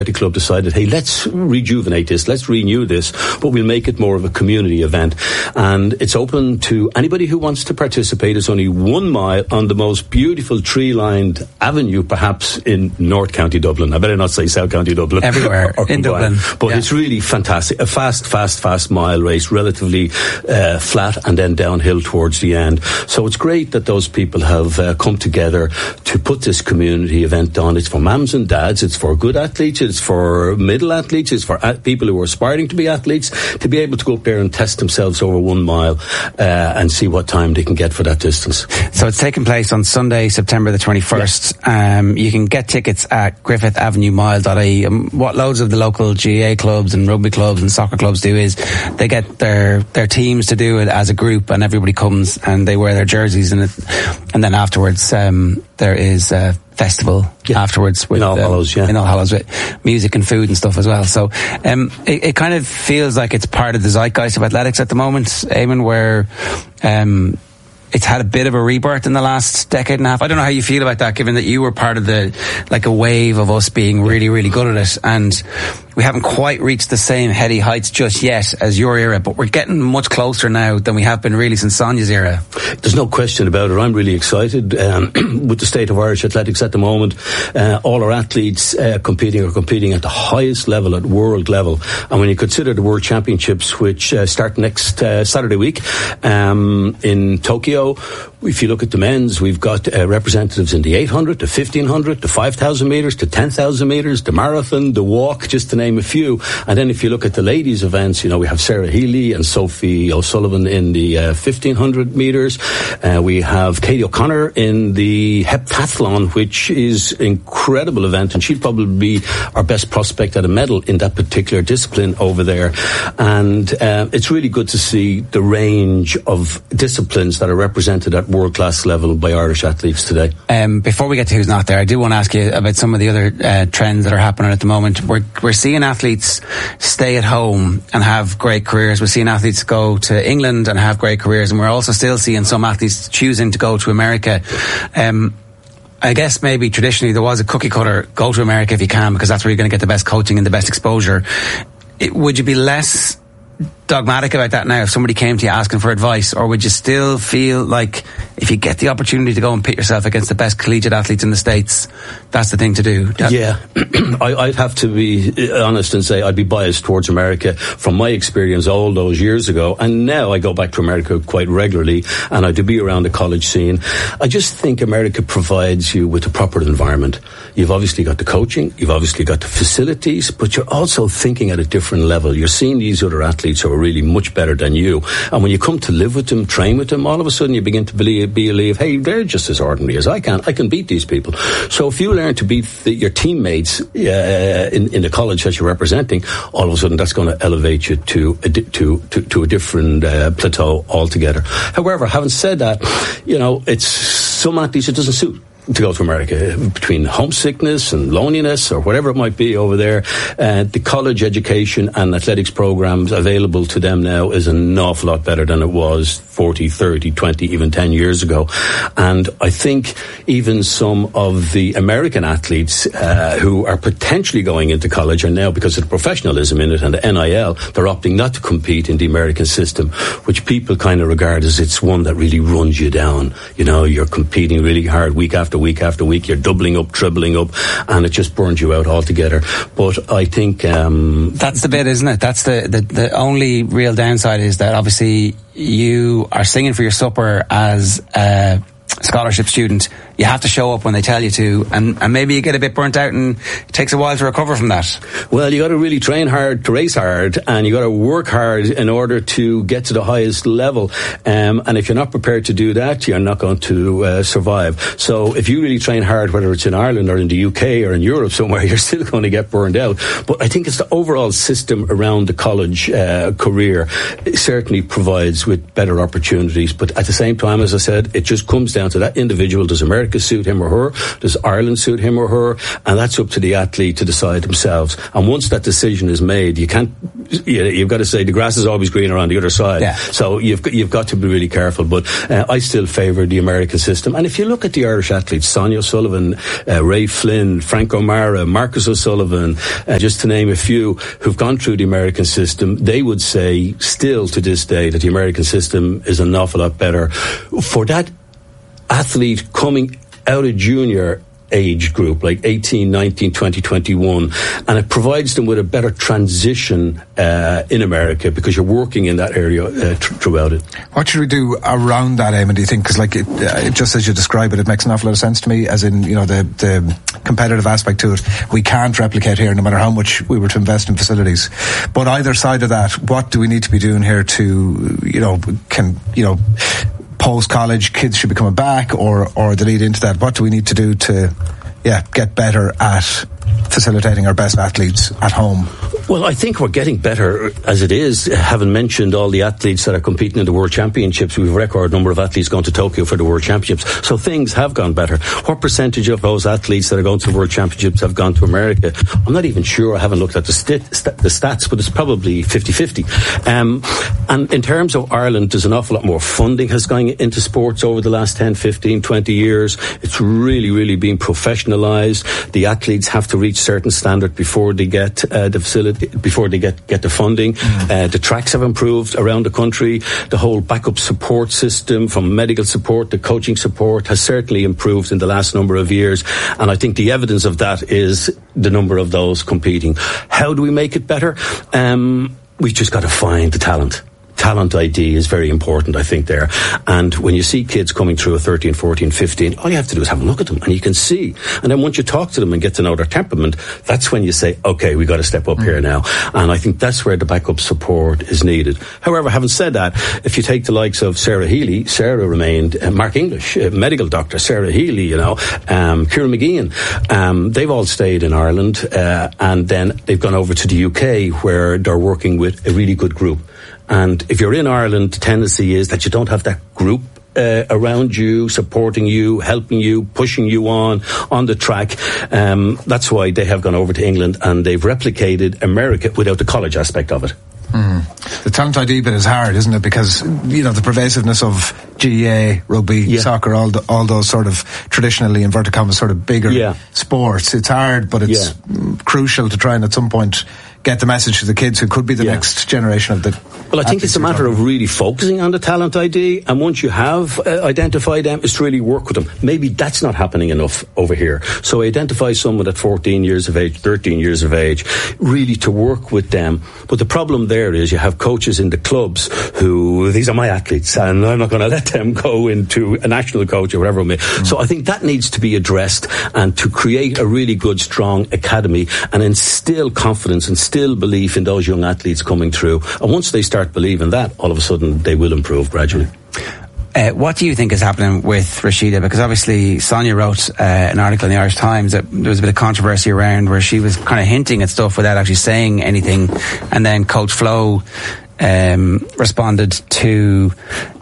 The club decided, hey, let's rejuvenate this, let's renew this, but we'll make it more of a community event. And it's open to anybody who wants to participate. It's only 1 mile on the most beautiful tree-lined avenue, perhaps, in North County Dublin. I better not say South County Dublin. Everywhere in Dublin. But it's really fantastic. A fast mile race, relatively flat and then downhill towards the end. So it's great that those people have come together to put this community event on. It's for mums and dads, it's for good athletes, it's for middle athletes, it's for people who are aspiring to be athletes, to be able to go up there and test themselves over 1 mile and see what time they can get for that distance. So it's taking place on Sunday, September the 21st. Yeah. You can get tickets at griffithavenuemile.ie. What loads of the local GAA clubs and rugby clubs and soccer clubs do is they get their teams to do it as a group, and everybody comes and they wear their jerseys, and then afterwards there is a festival afterwards with, in All Hallows, in All Hallows, with music and food and stuff as well. So it kind of feels like it's part of the zeitgeist of athletics at the moment, Eamon, where it's had a bit of a rebirth in the last decade and a half. I don't know how you feel about that, given that you were part of a wave of us being really, really good at it, and we haven't quite reached the same heady heights just yet as your era, but we're getting much closer now than we have been really since Sonia's era. There's no question about it. I'm really excited with the state of Irish athletics at the moment. All our athletes competing at the highest level, at world level. And when you consider the World Championships, which start next Saturday week in Tokyo, if you look at the men's, we've got representatives in the 800, the 1500, the 5,000 metres, the 10,000 metres, the marathon, the walk, just to name a few. And then if you look at the ladies' events, we have Sarah Healy and Sophie O'Sullivan in the 1500 metres. We have Katie O'Connor in the heptathlon, which is an incredible event, and she'd probably be our best prospect at a medal in that particular discipline over there. And it's really good to see the range of disciplines that are represented at world-class level by Irish athletes today. Before we get to who's not there, I do want to ask you about some of the other trends that are happening at the moment. We're seeing athletes stay at home and have great careers. We're seeing athletes go to England and have great careers, and we're also still seeing some athletes choosing to go to America. I guess maybe traditionally there was a cookie cutter, go to America if you can, because that's where you're going to get the best coaching and the best exposure. Would you be less dogmatic about that now if somebody came to you asking for advice, or would you still feel like if you get the opportunity to go and pit yourself against the best collegiate athletes in the States, that's the thing to do? Yeah, I'd have to be honest and say I'd be biased towards America from my experience all those years ago, and now I go back to America quite regularly, and I do be around the college scene. I just think America provides you with a proper environment. You've obviously got the coaching, you've obviously got the facilities, but you're also thinking at a different level. You're seeing these other athletes who are really much better than you, and when you come to live with them, train with them, all of a sudden you begin to believe, hey, they're just as ordinary as I can beat these people. So if you learn to beat your teammates in the college that you're representing, all of a sudden that's going to elevate you to a different plateau altogether. However, having said that, it's some athletes it doesn't suit to go to America, between homesickness and loneliness or whatever it might be over there. The college education and athletics programs available to them now is an awful lot better than it was 40, 30, 20, even 10 years ago. And I think even some of the American athletes who are potentially going into college are now, because of the professionalism in it and the NIL, they're opting not to compete in the American system, which people kind of regard as it's one that really runs you down. You're competing really hard week after week after week, you're doubling up, trebling up, and it just burns you out altogether. But I think that's the bit, isn't it? That's the only real downside, is that obviously you are singing for your supper as a scholarship student. You have to show up when they tell you to, and maybe you get a bit burnt out and it takes a while to recover from that. Well, you got to really train hard to race hard, and you got to work hard in order to get to the highest level, and if you're not prepared to do that, you're not going to survive. So if you really train hard, whether it's in Ireland or in the UK or in Europe somewhere, you're still going to get burned out. But I think it's the overall system around the college career. It certainly provides with better opportunities, but at the same time, as I said, it just comes down to that individual. Does America suit him or her? Does Ireland suit him or her? And that's up to the athlete to decide themselves. And once that decision is made, you can't you've got to say the grass is always greener on the other side. Yeah. So you've got to be really careful. But I still favour the American system. And if you look at the Irish athletes, Sonia O'Sullivan, Ray Flynn, Frank O'Mara, Marcus O'Sullivan, just to name a few, who've gone through the American system, they would say still to this day that the American system is an awful lot better for that athlete coming out of junior age group, like 18, 19, 20, 21, and it provides them with a better transition in America, because you're working in that area throughout it. What should we do around that, Eamon, do you think? Because just as you describe it makes an awful lot of sense to me, as in, the competitive aspect to it, we can't replicate here no matter how much we were to invest in facilities. But either side of that, what do we need to be doing here to, post-college, kids should be coming back, or the lead into that? What do we need to do to get better at facilitating our best athletes at home? Well, I think we're getting better as it is. Having mentioned all the athletes that are competing in the World Championships, we've a record number of athletes going to Tokyo for the World Championships. So things have gone better. What percentage of those athletes that are going to the World Championships have gone to America? I'm not even sure. I haven't looked at the stats, but it's probably 50-50. And in terms of Ireland, there's an awful lot more funding has gone into sports over the last 10, 15, 20 years. It's really, really been professionalised. The athletes have to reach certain standard before they get the facility, before they get the funding. The tracks have improved around the country. The whole backup support system, from medical support to coaching support, has certainly improved in the last number of years. And I think the evidence of that is the number of those competing. How do we make it better? We've just got to find the talent. Talent ID is very important, I think, there. And when you see kids coming through at 13, 14, 15, all you have to do is have a look at them, and you can see. And then once you talk to them and get to know their temperament, that's when you say, okay, we got to step up here now. And I think that's where the backup support is needed. However, having said that, if you take the likes of Sarah Healy, Sarah remained, Mark English, medical doctor, Sarah Healy, Kieran McGeehan, they've all stayed in Ireland, and then they've gone over to the UK, where they're working with a really good group. And if you're in Ireland, the tendency is that you don't have that group around you, supporting you, helping you, pushing you on the track. That's why they have gone over to England, and they've replicated America without the college aspect of it. The talent ID bit is hard, isn't it? Because, the pervasiveness of GAA, rugby, soccer, all those sort of traditionally, inverted commas, sort of bigger sports. It's hard, but it's crucial to try and at some point get the message to the kids who could be the next generation of the... Well, I think it's a matter of really focusing on the talent ID, and once you have identified them, it's to really work with them. Maybe that's not happening enough over here. So identify someone at 14 years of age, 13 years of age, really to work with them. But the problem there is you have coaches in the clubs who, these are my athletes, and I'm not going to let them go into a national coach or whatever it may. So I think that needs to be addressed, and to create a really good, strong academy and instill confidence and still belief in those young athletes coming through. And once they start believing that, all of a sudden they will improve gradually. What do you think is happening with Rashida? Because obviously Sonia wrote an article in the Irish Times that there was a bit of controversy around, where she was kind of hinting at stuff without actually saying anything, and then Coach Flo responded to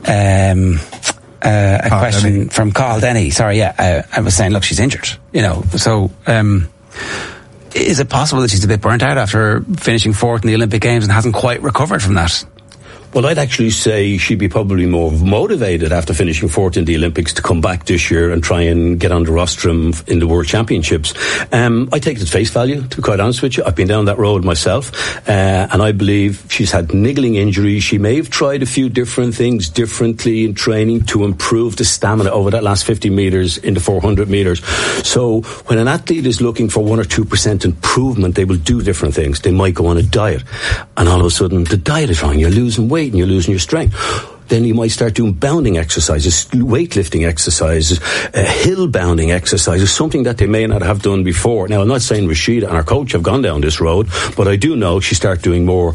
a question from Carl Denny. I was saying, look, she's injured, so is it possible that she's a bit burnt out after finishing fourth in the Olympic Games and hasn't quite recovered from that? Well, I'd actually say she'd be probably more motivated after finishing fourth in the Olympics to come back this year and try and get on the rostrum in the World Championships. I take it at face value, to be quite honest with you. I've been down that road myself, and I believe she's had niggling injuries. She may have tried a few different things differently in training to improve the stamina over that last 50 metres in the 400 metres. So when an athlete is looking for 1 or 2% improvement, they will do different things. They might go on a diet, and all of a sudden the diet is wrong. You're losing weight and you're losing your strength. Then you might start doing bounding exercises, weightlifting exercises, hill bounding exercises, something that they may not have done before. Now, I'm not saying Rashida and our coach have gone down this road, but I do know she started doing more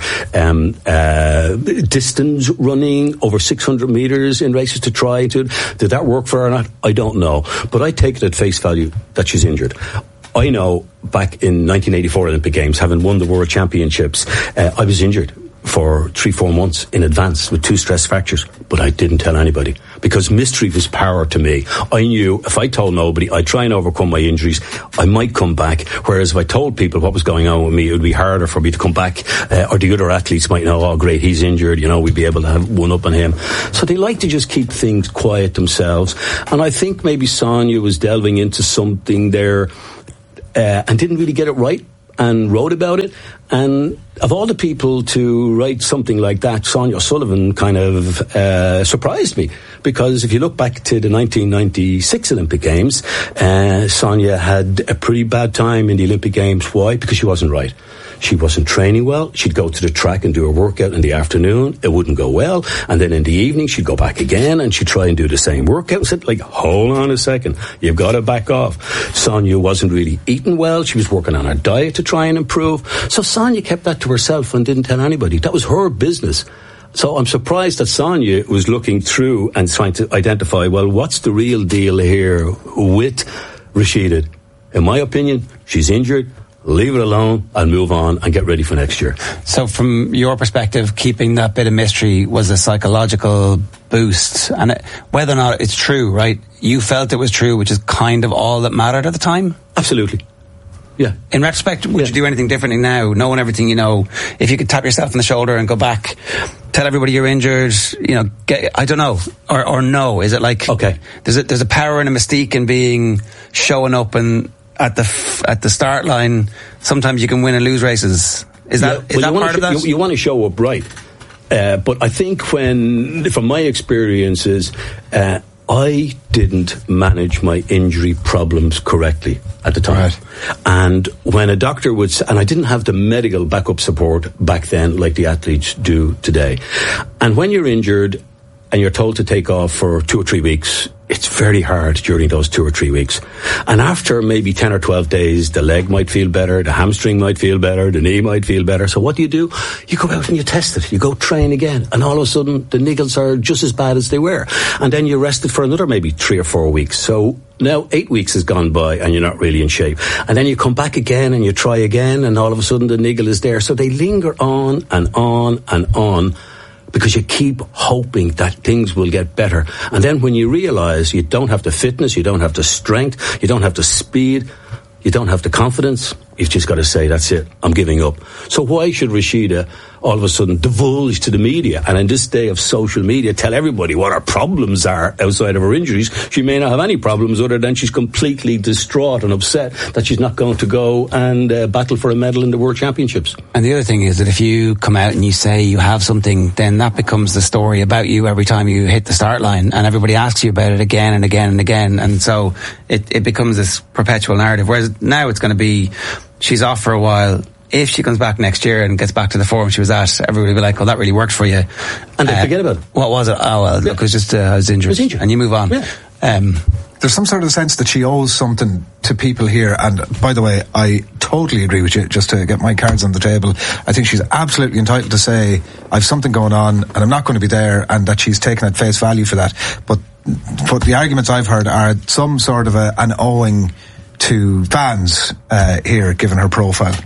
distance running, over 600 metres in races to try to... Did that work for her or not? I don't know. But I take it at face value that she's injured. I know back in 1984 Olympic Games, having won the World Championships, I was injured. for 3-4 months in advance with 2 stress fractures, but I didn't tell anybody because mystery was power to me. I knew if I told nobody, I'd try and overcome my injuries. I might come back, whereas if I told people what was going on with me, it would be harder for me to come back, or the other athletes might know, oh great, he's injured, we'd be able to have one up on him. So they like to just keep things quiet themselves, and I think maybe Sonia was delving into something there and didn't really get it right, and wrote about it. And of all the people to write something like that, Sonia O'Sullivan kind of surprised me, because if you look back to the 1996 Olympic Games, Sonia had a pretty bad time in the Olympic Games. Why? Because she wasn't right. She wasn't training well. She'd go to the track and do a workout in the afternoon. It wouldn't go well. And then in the evening, she'd go back again and she'd try and do the same workout. And said, hold on a second. You've got to back off. Sonia wasn't really eating well. She was working on her diet to try and improve. So Sonia kept that to herself and didn't tell anybody. That was her business. So I'm surprised that Sonia was looking through and trying to identify, well, what's the real deal here with Rashida? In my opinion, she's injured. Leave it alone and move on and get ready for next year. So from your perspective, keeping that bit of mystery was a psychological boost, and whether or not it's true, right? You felt it was true, which is kind of all that mattered at the time? Absolutely. Yeah. In retrospect, would you do anything differently now, knowing everything you know? If you could tap yourself on the shoulder and go back, tell everybody you're injured, I don't know, or no? Is it like, okay, there's a power and a mystique in showing up and at the start line, sometimes you can win and lose races. Is that part of that? You want to show up right. But I think from my experiences, I didn't manage my injury problems correctly at the time. Right. And when a doctor and I didn't have the medical backup support back then like the athletes do today. And when you're injured and you're told to take off for 2 or 3 weeks, it's very hard during those 2 or 3 weeks. And after maybe 10 or 12 days, the leg might feel better, the hamstring might feel better, the knee might feel better. So what do? You go out and you test it. You go train again. And all of a sudden, the niggles are just as bad as they were. And then you rest it for another maybe 3 or 4 weeks. So now 8 weeks has gone by and you're not really in shape. And then you come back again and you try again, and all of a sudden the niggle is there. So they linger on and on and on, because you keep hoping that things will get better. And then when you realise you don't have the fitness, you don't have the strength, you don't have the speed, you don't have the confidence, you've just got to say, that's it, I'm giving up. So why should Rashida all of a sudden divulge to the media, and in this day of social media, tell everybody what her problems are outside of her injuries? She may not have any problems other than she's completely distraught and upset that she's not going to go and battle for a medal in the World Championships. And the other thing is that if you come out and you say you have something, then that becomes the story about you every time you hit the start line, and everybody asks you about it again and again and again, and so it becomes this perpetual narrative. Whereas now it's going to be, she's off for a while. If she comes back next year and gets back to the form she was at, everybody will be like, oh, that really worked for you. And they forget about it. What was it? Oh, well, look, it was just, I was injured. And you move on. Yeah. There's some sort of sense that she owes something to people here. And by the way, I totally agree with you, just to get my cards on the table. I think she's absolutely entitled to say, I've something going on and I'm not going to be there, and that she's taken at face value for that. But the arguments I've heard are some sort of an owing to fans here, given her profile.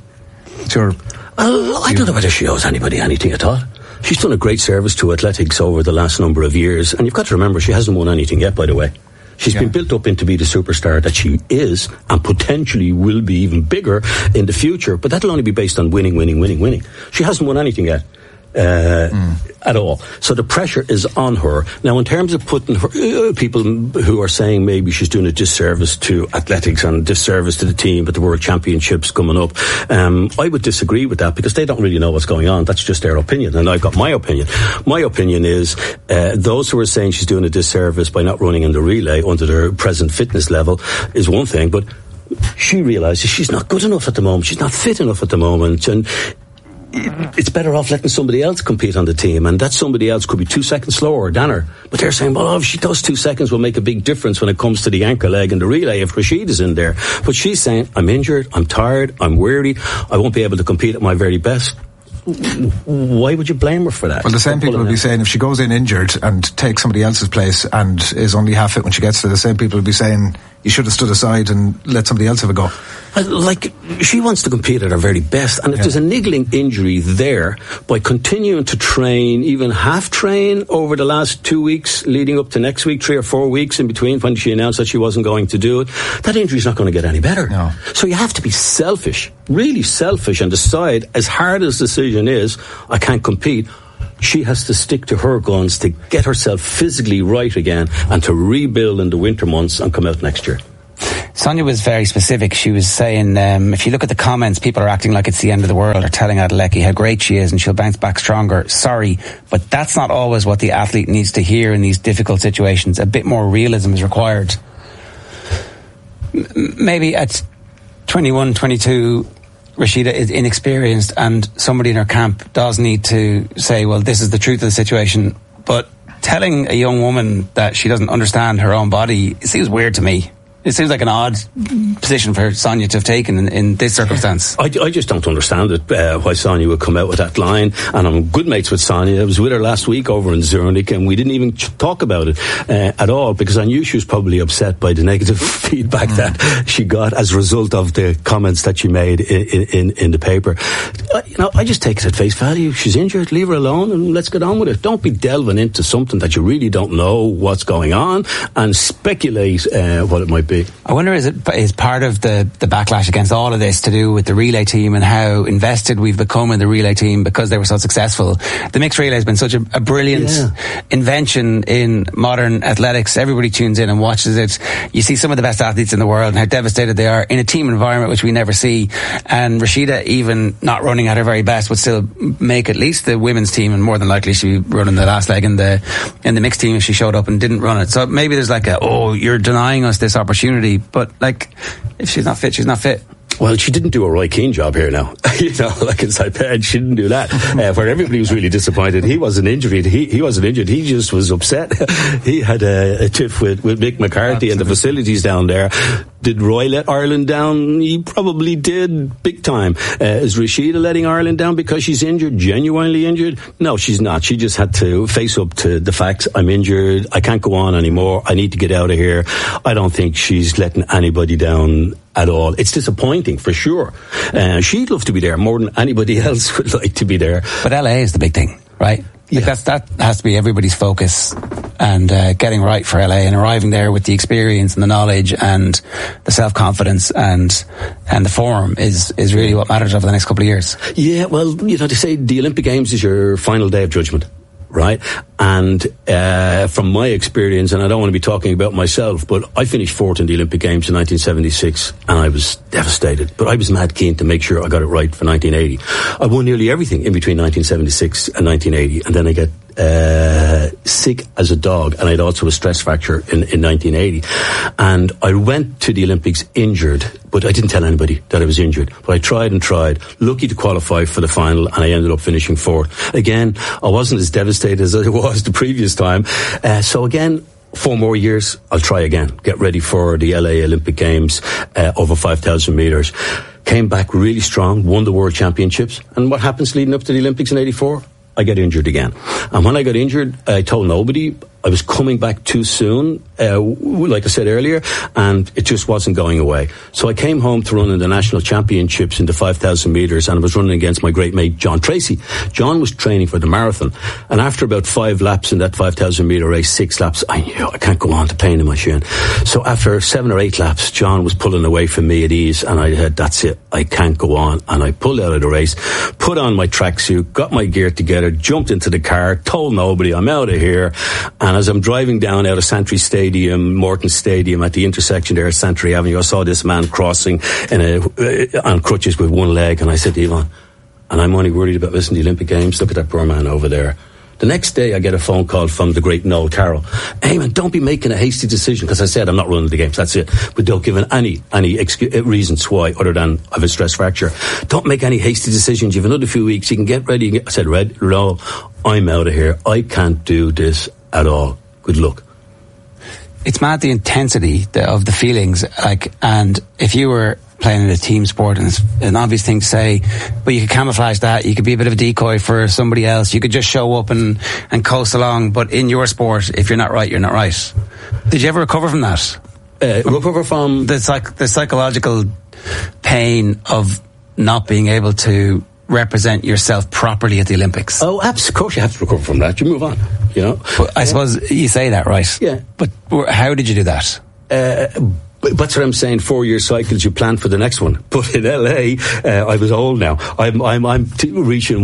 I don't know whether she owes anybody anything at all. She's done a great service to athletics over the last number of years, and you've got to remember, she hasn't won anything yet, by the way. She's been built up into be the superstar that she is, and potentially will be even bigger in the future, but that'll only be based on winning. She hasn't won anything yet. At all. So the pressure is on her. Now, in terms of putting her, people who are saying maybe she's doing a disservice to athletics and disservice to the team at the World Championships coming up, I would disagree with that, because they don't really know what's going on. That's just their opinion, and I've got my opinion. My opinion is those who are saying she's doing a disservice by not running in the relay under their present fitness level is one thing, but she realises she's not good enough at the moment. She's not fit enough at the moment, and it's better off letting somebody else compete on the team, and that somebody else could be 2 seconds slower than her. But they're saying, well, if those 2 seconds will make a big difference when it comes to the anchor leg and the relay if Rashida's in there. But she's saying, I'm injured, I'm tired, I'm weary, I won't be able to compete at my very best. Why would you blame her for that? Well, the same people will be saying, if she goes in injured and takes somebody else's place and is only half fit when she gets there, the same people will be saying you should have stood aside and let somebody else have a go. Like, she wants to compete at her very best, and if there's a niggling injury there, by continuing to train, even half train over the last 2 weeks leading up to next week, 3 or 4 weeks in between when she announced that she wasn't going to do it, that injury's not going to get any better. No. So you have to be selfish, really selfish, and decide, as hard as the decision is, I can't compete. She has to stick to her guns to get herself physically right again and to rebuild in the winter months and come out next year. Sonia was very specific. She was saying, if you look at the comments, people are acting like it's the end of the world, or telling Adeleke how great she is and she'll bounce back stronger. Sorry, but that's not always what the athlete needs to hear in these difficult situations. A bit more realism is required. Maybe at 21, 22, Rashida is inexperienced, and somebody in her camp does need to say, well, this is the truth of the situation. But telling a young woman that she doesn't understand her own body, it seems weird to me. It seems like an odd position for Sonia to have taken in this circumstance. I just don't understand it, why Sonia would come out with that line. And I'm good mates with Sonia. I was with her last week over in Zurich, and we didn't even talk about it at all, because I knew she was probably upset by the negative feedback that she got as a result of the comments that she made in the paper. I just take it at face value. She's injured, leave her alone, and let's get on with it. Don't be delving into something that you really don't know what's going on and speculate what it might be. I wonder, is part of the backlash against all of this to do with the relay team and how invested we've become in the relay team because they were so successful? The mixed relay has been such a brilliant invention in modern athletics. Everybody tunes in and watches it. You see some of the best athletes in the world and how devastated they are in a team environment which we never see. And Rashida, even not running at her very best, would still make at least the women's team, and more than likely she'd be running the last leg in the mixed team if she showed up and didn't run it. So maybe there's like you're denying us this opportunity. But like, if she's not fit, she's not fit. Well, she didn't do a Roy Keane job here now. Like inside bed, she didn't do that. Where everybody was really disappointed. He wasn't injured. He wasn't injured. He just was upset. He had a tiff with Mick McCarthy and the facilities down there. Did Roy let Ireland down? He probably did, big time. Is Rashida letting Ireland down because she's injured, genuinely injured? No, she's not. She just had to face up to the facts. I'm injured. I can't go on anymore. I need to get out of here. I don't think she's letting anybody down at all. It's disappointing, for sure. She'd love to be there more than anybody else would like to be there. But LA is the big thing, right? Yeah. Like that has to be everybody's focus, and getting right for LA and arriving there with the experience and the knowledge and the self-confidence and the form is really what matters over the next couple of years. Yeah, well, they say the Olympic Games is your final day of judgment, right? And from my experience, and I don't want to be talking about myself, but I finished fourth in the Olympic Games in 1976, and I was devastated. But I was mad keen to make sure I got it right for 1980. I won nearly everything in between 1976 and 1980, and then I get sick as a dog, and I had also a stress fracture in 1980. And I went to the Olympics injured, but I didn't tell anybody that I was injured. But I tried and tried, lucky to qualify for the final, and I ended up finishing fourth. Again, I wasn't as devastated as I was the previous time. So again, 4 more years, I'll try again. Get ready for the LA Olympic Games over 5,000 metres. Came back really strong, won the World Championships. And what happens leading up to the Olympics in 84? I get injured again. And when I got injured, I told nobody. I was coming back too soon, like I said earlier, and it just wasn't going away. So I came home to run in the national championships in the 5,000 metres, and I was running against my great mate, John Tracy. John was training for the marathon, and after about 5 laps in that 5,000 metre race, 6 laps, I knew I can't go on, to pain in my shin. So after 7 or 8 laps, John was pulling away from me at ease, and I said, that's it, I can't go on. And I pulled out of the race, put on my tracksuit, got my gear together, jumped into the car, told nobody, I'm out of here. And as I'm driving down out of Santry Stadium, Morton Stadium, at the intersection there at Santry Avenue, I saw this man crossing on crutches with one leg, and I said to Yvonne, and I'm only worried about missing the Olympic Games, look at that poor man over there. The next day I get a phone call from the great Noel Carroll. Hey man, don't be making a hasty decision, because I said I'm not running the Games, that's it. But don't give any reasons why, other than I have a stress fracture. Don't make any hasty decisions. You have another few weeks, you can get ready. I said, no, I'm out of here. I can't do this at all. Good luck. It's mad, the intensity of the feelings, and if you were playing in a team sport, and it's an obvious thing to say, but you could camouflage that, you could be a bit of a decoy for somebody else, you could just show up and coast along, but in your sport, if you're not right, you're not right. Did you ever recover from that? Recover from the psychological pain of not being able to represent yourself properly at the Olympics. Oh, of course you have to recover from that. You move on, you know. But I suppose you say that, right? Yeah. But how did you do that? But that's what I'm saying. 4-year cycles, you plan for the next one. But in LA, I was old now. I'm reaching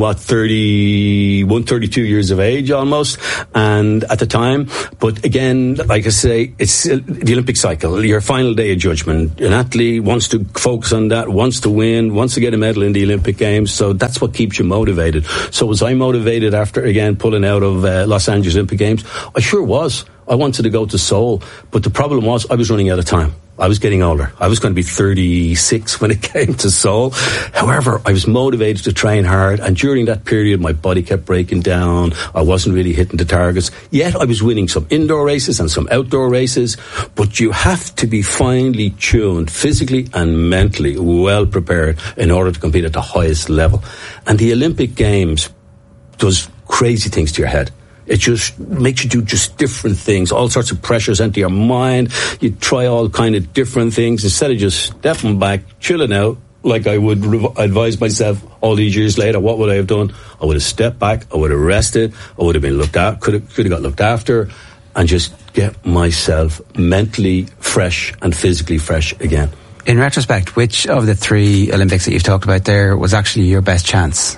31, 32 years of age almost, and at the time. But again, like I say, it's the Olympic cycle. Your final day of judgment. An athlete wants to focus on that, wants to win, wants to get a medal in the Olympic Games. So that's what keeps you motivated. So was I motivated after again pulling out of Los Angeles Olympic Games? I sure was. I wanted to go to Seoul, but the problem was I was running out of time. I was getting older. I was going to be 36 when it came to Seoul. However, I was motivated to train hard, and during that period, my body kept breaking down. I wasn't really hitting the targets. Yet I was winning some indoor races and some outdoor races, but you have to be finely tuned, physically and mentally well prepared in order to compete at the highest level. And the Olympic Games does crazy things to your head. It just makes you do just different things. All sorts of pressures enter your mind. You try all kind of different things instead of just stepping back, chilling out, like I would advise myself all these years later. What would I have done? I would have stepped back. I would have rested. I would have been looked at. Could have got looked after, and just get myself mentally fresh and physically fresh again. In retrospect, which of the 3 Olympics that you've talked about there was actually your best chance?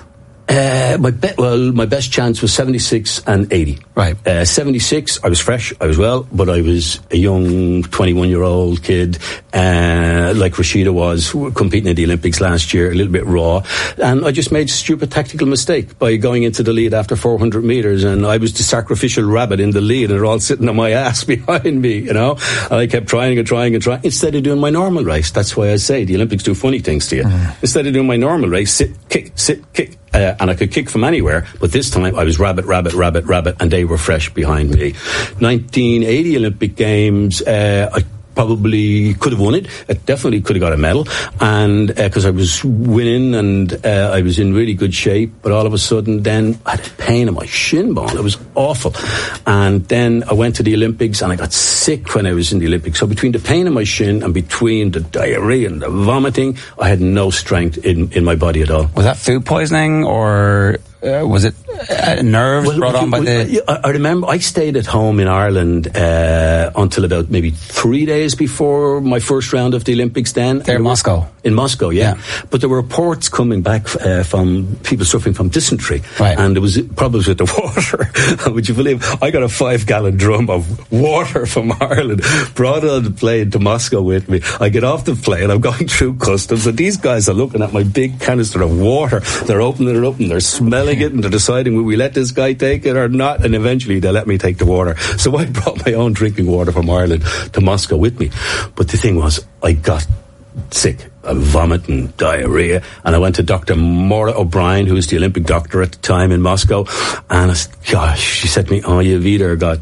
My best chance was 76 and 80. Right. 76, I was fresh, I was well, but I was a young 21-year-old kid, like Rashida was, competing in the Olympics last year, a little bit raw. And I just made a stupid tactical mistake by going into the lead after 400 metres, and I was the sacrificial rabbit in the lead, and they're all sitting on my ass behind me, you know. And I kept trying instead of doing my normal race. That's why I say the Olympics do funny things to you. Instead of doing my normal race, sit, kick, and I could kick from anywhere, but this time I was rabbit, and they were fresh behind me. 1980 Olympic Games, I probably could have won it. I definitely could have got a medal, and because I was winning and I was in really good shape, but all of a sudden then I had a pain in my shin bone. It was awful. And then I went to the Olympics and I got sick when I was in the Olympics. So between the pain in my shin and between the diarrhea and the vomiting, I had no strength in my body at all. Was that food poisoning, or was it nerves brought on by the... I remember I stayed at home in Ireland until about maybe 3 days before my first round of the Olympics then. There in Moscow? In Moscow, yeah. But there were reports coming back from people suffering from dysentery. Right. And there was problems with the water. Would you believe? I got a 5-gallon drum of water from Ireland, brought it on the plane to Moscow with me. I get off the plane, I'm going through customs, and these guys are looking at my big canister of water. They're opening it up and they're smelling it, and they're deciding, will we let this guy take it or not? And eventually they let me take the water. So I brought my own drinking water from Ireland to Moscow with me. But the thing was, I got sick. Vomit and diarrhea, and I went to Dr. Maura O'Brien, who was the Olympic doctor at the time in Moscow, and she said to me, oh, you've either got,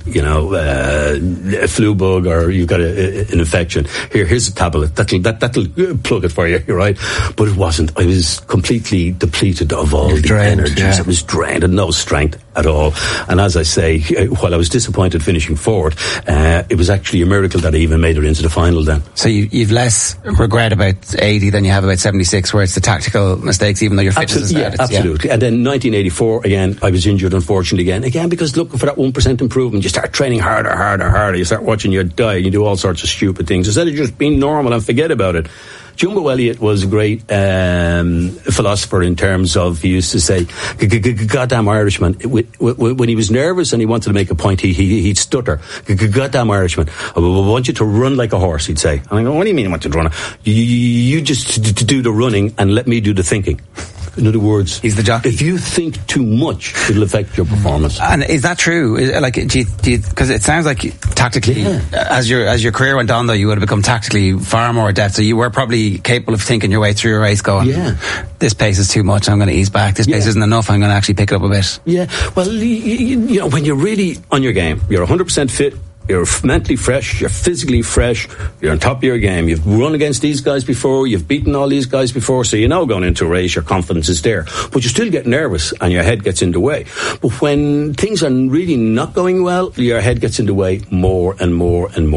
a flu bug or you've got an infection. Here's a tablet. That'll plug it for you, right? But it wasn't. I was completely depleted of all the energies. Yeah. I was drained and no strength at all. And as I say, while I was disappointed finishing fourth, it was actually a miracle that I even made it into the final then. So you've less regret about 80 than you have about 76, where it's the tactical mistakes, even though your fitness is bad. Yeah, absolutely. And then 1984, again, I was injured, unfortunately, again, because looking for that 1% improvement, you start training harder, you start watching your diet, you do all sorts of stupid things, instead of just being normal and forget about it. Jumbo Elliott was a great philosopher in terms of, he used to say, goddamn Irishman. When he was nervous and he wanted to make a point, he'd stutter. Goddamn Irishman. I want you to run like a horse, he'd say. And I go, what do you mean I want you to run? You just do the running and let me do the thinking. In other words, he's the jockey. If you think too much, it'll affect your performance. And is that true? Like, because it sounds like tactically, as your career went on, though, you would have become tactically far more adept. So you were probably capable of thinking your way through your race, going, this pace is too much, I'm going to ease back. This pace isn't enough, I'm going to actually pick it up a bit. Yeah. Well, you know, when you're really on your game, you're 100% fit. You're mentally fresh, you're physically fresh, you're on top of your game. You've run against these guys before, you've beaten all these guys before, so you know going into a race, your confidence is there. But you still get nervous and your head gets in the way. But when things are really not going well, your head gets in the way more and more and more.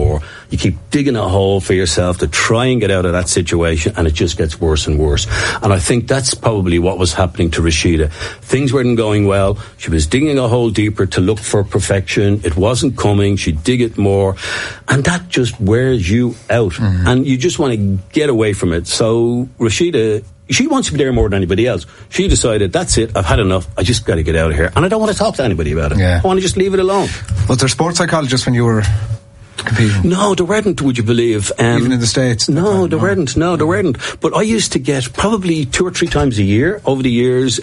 You keep digging a hole for yourself to try and get out of that situation, and it just gets worse and worse. And I think that's probably what was happening to Rashida. Things weren't going well. She was digging a hole deeper to look for perfection. It wasn't coming. She'd dig it more. And that just wears you out. And you just want to get away from it. So Rashida, she wants to be there more than anybody else. She decided, that's it, I've had enough, I just got to get out of here. And I don't want to talk to anybody about it. I want to just leave it alone. Was there sports psychologists when you were competing? No, there weren't, would you believe? Even in the States? No, there weren't. No, there weren't. But I used to get probably 2 or 3 times a year over the years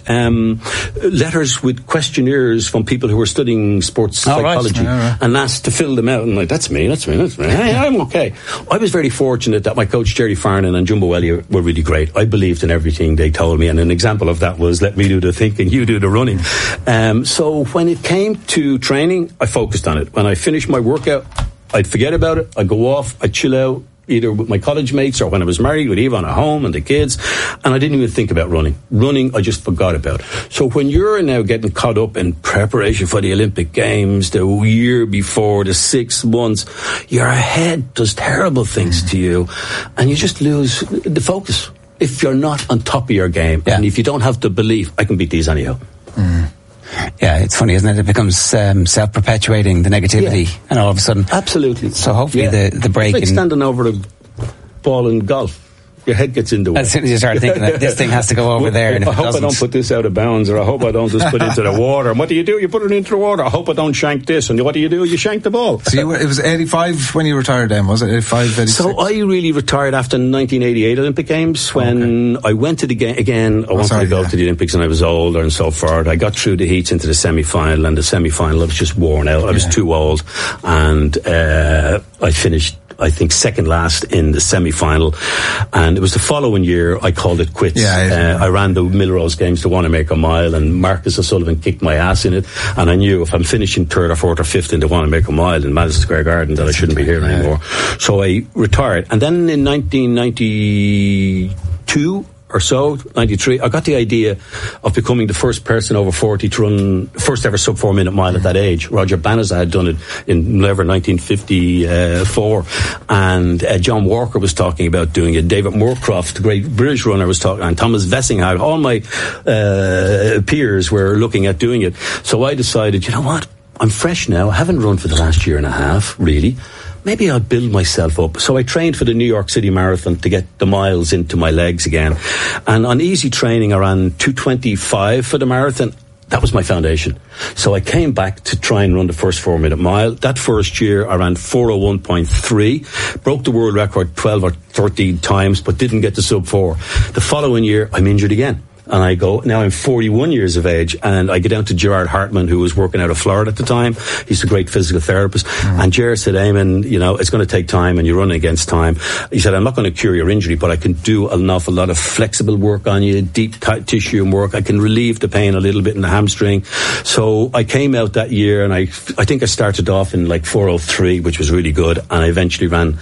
letters with questionnaires from people who were studying sports psychology and asked to fill them out. And like, that's me. Hey, I'm okay. I was very fortunate that my coach Jerry Farnan and Jumbo Elliott were really great. I believed in everything they told me, and an example of that was, let me do the thinking, you do the running. So when it came to training, I focused on it. When I finished my workout, I'd forget about it. I'd go off. I'd chill out, either with my college mates or when I was married with Yvonne at home and the kids. And I didn't even think about running. Running, I just forgot about. So when you're now getting caught up in preparation for the Olympic Games, the year before, the 6 months, your head does terrible things to you, and you just lose the focus if you're not on top of your game. And if you don't have the belief, I can beat these anyhow. Yeah, it's funny, isn't it? It becomes self-perpetuating, the negativity, and all of a sudden... Absolutely. So hopefully the break... It's like standing over a ball in golf. Your head gets in the way. As soon as you start thinking that this thing has to go over there, and I hope I don't put this out of bounds, or I hope I don't just put it into the water. And what do? You put it into the water. I hope I don't shank this. And what do? You shank the ball. So it was 85 when you retired then, was it? 85, 86? So I really retired after 1988 Olympic Games, when I went to the game again. I wanted to go to the Olympics, and I was older and so forth. I got through the heats into the semi-final, and the semi-final I was just worn out. I was too old, and I finished, I think, second last in the semi-final, and it was the following year I called it quits. I ran the Millrose Games, the Wanamaker Mile, and Marcus O'Sullivan kicked my ass in it, and I knew if I'm finishing 3rd or 4th or 5th in the Wanamaker Mile in Madison Square Garden that I shouldn't be here anymore. So I retired, and then in 1992 or so, 93, I got the idea of becoming the first person over 40 to run first ever sub 4 minute mile at that age. Roger Bannister had done it in 1954, and John Walker was talking about doing it. David Moorcroft, the great British runner, was talking, and Thomas Vessinghag. All my peers were looking at doing it. So I decided, you know what? I'm fresh now. I haven't run for the last year and a half, really. Maybe I'll build myself up. So I trained for the New York City Marathon to get the miles into my legs again. And on easy training, I ran 2:25 for the marathon. That was my foundation. So I came back to try and run the first 4 minute mile. That first year, I ran 4:01.3, broke the world record 12 or 13 times, but didn't get to sub 4. The following year, I'm injured again. And I go, now I'm 41 years of age, and I get down to Gerard Hartman, who was working out of Florida at the time. He's a great physical therapist. And Gerard said, Eamon, you know, it's going to take time, and you're running against time. He said, I'm not going to cure your injury, but I can do an awful lot of flexible work on you, deep tissue work. I can relieve the pain a little bit in the hamstring. So I came out that year, and I think I started off in like 4:03, which was really good. And I eventually ran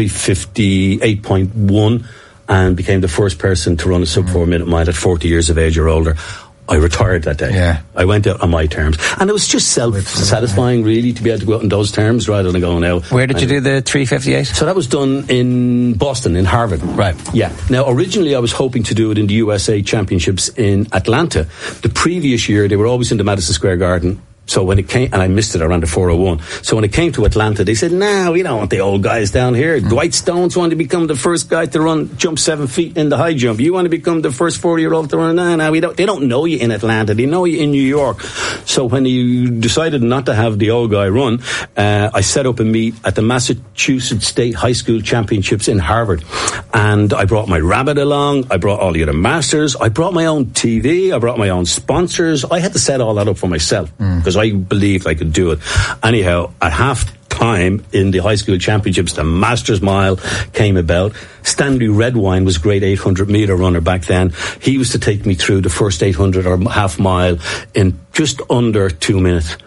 3:58.1. and became the first person to run a sub 4 minute mile at 40 years of age or older. I retired that day. I went out on my terms. And it was just self-satisfying, really, to be able to go out on those terms rather than going out. Where did you do the 3:58? So that was done in Boston, in Harvard. Right. Yeah. Now, originally I was hoping to do it in the USA Championships in Atlanta. The previous year, they were always in the Madison Square Garden. So when it came, and I missed it, I ran the 4:01. So when it came to Atlanta, they said, no, we don't want the old guys down here. Dwight Stones wanted to become the first guy to jump 7 feet in the high jump. You want to become the first 40-year-old to run? No, they don't know you in Atlanta. They know you in New York. So when you decided not to have the old guy run, I set up a meet at the Massachusetts State High School Championships in Harvard. And I brought my rabbit along. I brought all the other masters. I brought my own TV. I brought my own sponsors. I had to set all that up for myself because I believed I could do it. Anyhow, at half time in the high school championships, the Masters Mile came about. Stanley Redwine was a great 800-meter runner back then. He was to take me through the first 800 or half mile in just under 2 minutes.